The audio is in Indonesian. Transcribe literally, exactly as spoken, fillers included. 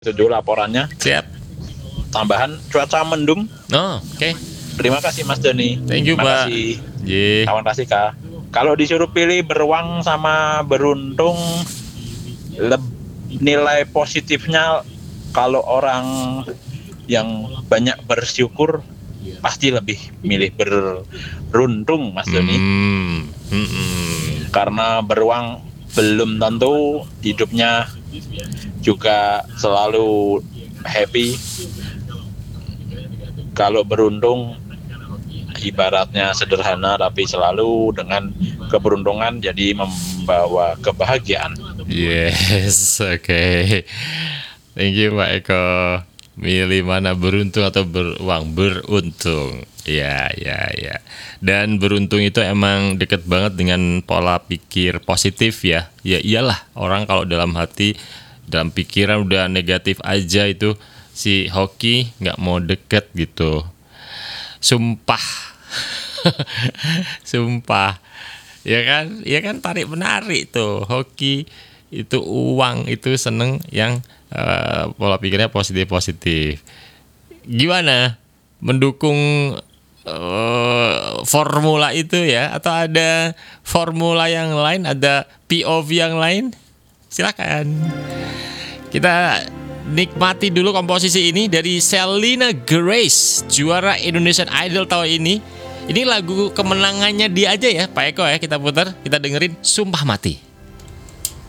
Itu dulu laporannya. Siap. Tambahan cuaca mendung. Oh, oke. Okay. Terima kasih Mas Doni. Thank you, Terima Pak. kasih. Yeah. Terima kasih Kak. Kalau disuruh pilih beruang sama beruntung, leb- nilai positifnya kalau orang yang banyak bersyukur pasti lebih milih beruntung, Mas Doni. Hmm. Hmm. Karena beruang belum tentu hidupnya juga selalu happy. Kalau beruntung ibaratnya sederhana tapi selalu dengan keberuntungan jadi membawa kebahagiaan. Yes, oke. Okay. Thank you Pak Eko. Milih mana, beruntung atau beruang? Beruntung. Ya, ya, ya. Dan beruntung itu emang deket banget dengan pola pikir positif ya. Ya iyalah, orang kalau dalam hati, dalam pikiran udah negatif aja itu si hoki nggak mau deket gitu. Sumpah. Sumpah. Ya kan? Ya kan, tarik menarik tuh. Hoki itu uang itu seneng yang uh, pola pikirnya positif-positif. Gimana? Mendukung uh, formula itu ya, atau ada formula yang lain, ada P O V yang lain? Silakan. Kita nikmati dulu komposisi ini dari Selena Grace, juara Indonesian Idol tahun ini. Ini lagu kemenangannya dia aja ya Pak Eko ya, kita putar, kita dengerin Sumpah Mati.